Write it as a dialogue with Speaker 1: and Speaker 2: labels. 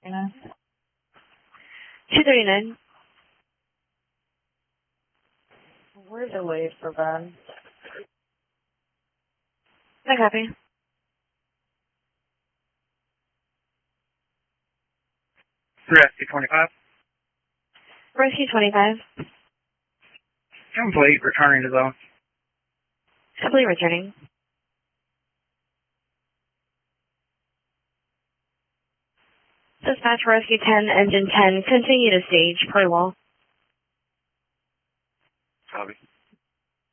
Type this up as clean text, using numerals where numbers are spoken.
Speaker 1: 239.
Speaker 2: Where's the wave for Ben?
Speaker 1: I copy.
Speaker 3: Rescue 25.
Speaker 1: Rescue 25.
Speaker 3: Complete, returning to zone.
Speaker 1: Complete returning. Dispatch Rescue 10, Engine 10, continue to stage per law.